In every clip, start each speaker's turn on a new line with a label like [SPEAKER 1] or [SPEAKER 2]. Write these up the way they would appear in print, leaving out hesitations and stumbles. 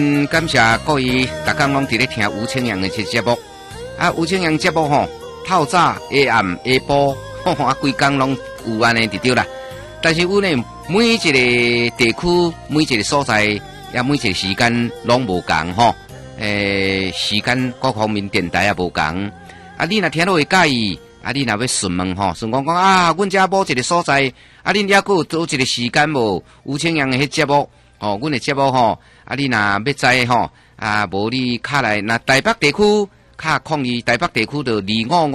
[SPEAKER 1] 感谢各位大家拢伫咧听吴清阳的这节目。吴清阳节目吼，透早、下暗、下晡，规工拢有安尼就对啦。但是阮呢，每一个地区、每一个所在，也每一个时间拢无共吼。时间各方面电台也无共。你若听到会介意，你若要询问吼，询问讲阮遮某一个所在，恁还佫有多一个时间无？吴清阳的迄节目。阮的节目吼，你若要知吼，无你卡来，那台北地区卡02，台北地区就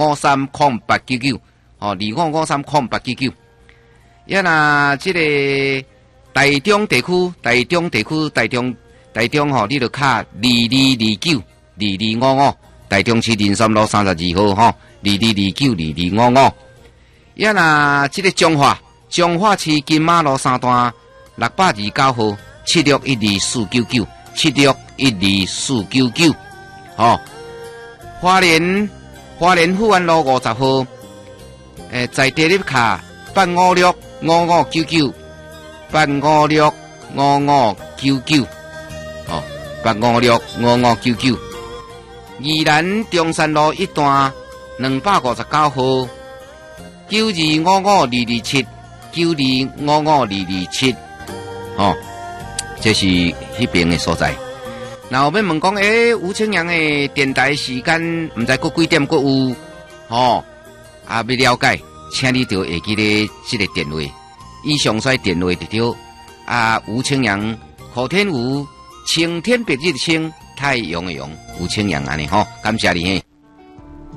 [SPEAKER 1] 25530899，25530899。也若即个台中地区，台中吼，你就卡22292255，台中市林森路32号吼，22292255。也若即个彰化市金马路3段629号。76124997612499，花莲富安路50号，在地里卡8565599，8565599，8565599。宜兰中山路1段259号，9255227，9255227，这是迄边的所在。然后要问讲，吴清阳的电台时间，唔知过几点过有？要了解，请你就会记得这个电话，以上说电话就对。吴清阳，口天吴，青天白日的青，太阳的阳，吴清阳安尼吼，感谢你嘿。